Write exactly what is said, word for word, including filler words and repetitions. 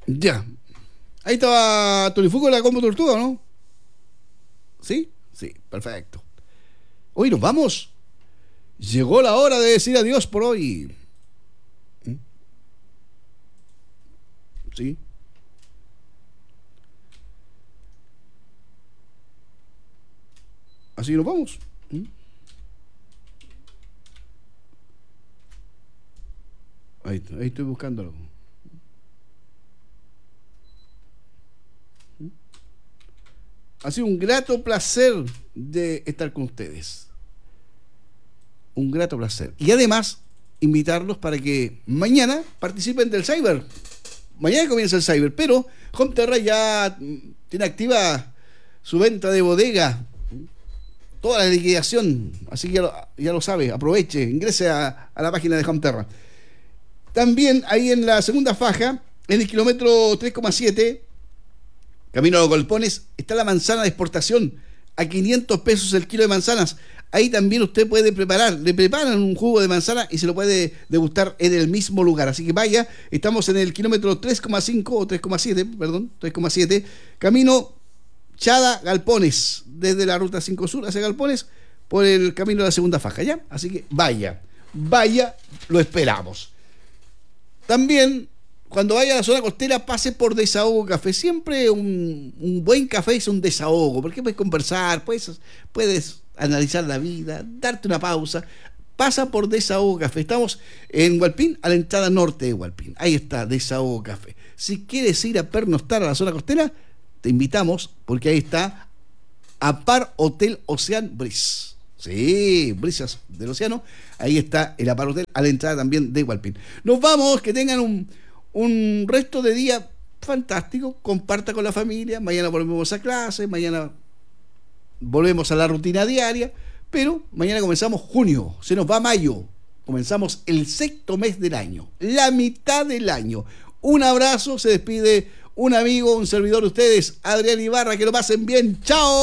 Ya. Ahí estaba Tonifuco de la Combo Tortuga, ¿no? ¿Sí? Sí, perfecto. Hoy nos vamos. Llegó la hora de decir adiós por hoy. ¿Mm? ¿Sí? Así que nos vamos. ¿Mm? Ahí, ahí estoy buscándolo. ¿Mm? Ha sido un grato placer de estar con ustedes. Un grato placer. Y además, invitarlos para que mañana participen del Cyber. Mañana comienza el Cyber, pero Home Terra ya tiene activa su venta de bodega, toda la liquidación, así que ya lo, ya lo sabe, aproveche, ingrese a, a la página de Home Terra. También ahí en la segunda faja, en el kilómetro tres coma siete, camino a los Galpones, está la manzana de exportación a quinientos pesos el kilo de manzanas. Ahí también usted puede preparar, le preparan un jugo de manzana y se lo puede degustar en el mismo lugar. Así que vaya, estamos en el kilómetro tres coma cinco o tres coma siete, perdón, tres coma siete, camino Chada Galpones, desde la ruta cinco Sur hacia Galpones, por el camino de la segunda faja, ¿ya? Así que vaya, vaya, lo esperamos. También, cuando vaya a la zona costera, pase por Desahogo Café. Siempre un, un buen café es un desahogo, porque puedes conversar, puedes, puedes analizar la vida, darte una pausa. Pasa por Desahogo Café. Estamos en Hualpín, a la entrada norte de Hualpín. Ahí está, Desahogo Café. Si quieres ir a pernoctar a la zona costera, te invitamos, porque ahí está Apar Hotel Ocean Breeze. Sí, brisas del océano. Ahí está el Apar Hotel, a la entrada también de Hualpín. Nos vamos, que tengan un, un resto de día fantástico. Comparta con la familia. Mañana volvemos a clase, mañana volvemos a la rutina diaria, pero mañana comenzamos junio, se nos va mayo, comenzamos el sexto mes del año, la mitad del año. Un abrazo, se despide un amigo, un servidor de ustedes, Adrián Ibarra, que lo pasen bien, chao.